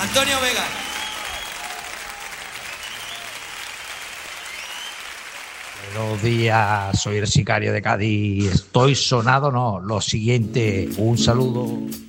Antonio Vega. Buenos días, soy el sicario de Cádiz. Estoy sonado, no. Lo siguiente, un saludo.